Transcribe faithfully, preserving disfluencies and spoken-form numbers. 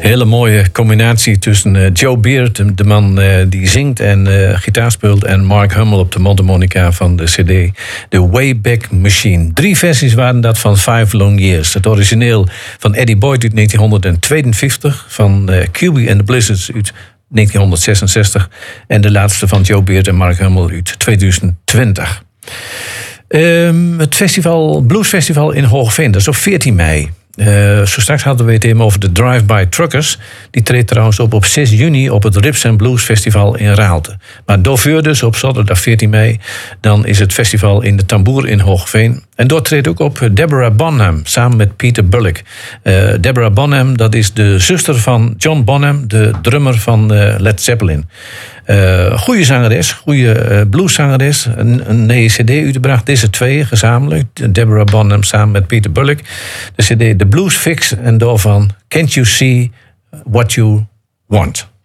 Hele mooie combinatie tussen uh, Joe Beard, de, de man uh, die zingt en uh, gitaar speelt, en Mark Hummel op de mondharmonica van de cd The Wayback Machine. Drie versies waren dat van Five Long Years. Het origineel van Eddie Boyd uit negentien tweeënvijftig, van uh, Q B and the Blizzards uit negentien zesenzestig... en de laatste van Joe Beard en Mark Hummel uit tweeduizend twintig. Um, het festival, Bluesfestival in Hoogveen, dat is op veertien mei. Uh, zo straks hadden we het even over de Drive-By Truckers. Die treedt trouwens op op zes juni op het Rips and Blues Festival in Raalte. Maar doorvuur dus op zaterdag veertien mei... dan is het festival in de Tamboer in Hoogveen. En door treedt ook op Deborah Bonham samen met Peter Bullock. Uh, Deborah Bonham, dat is de zuster van John Bonham, de drummer van uh, Led Zeppelin. Uh, goede zangeres, goede uh, blueszangeres. Een, een nieuwe cd uitgebracht, deze twee gezamenlijk. Deborah Bonham samen met Peter Bullock. De cd The Blues Fix en daarvan Can't You See What You Want.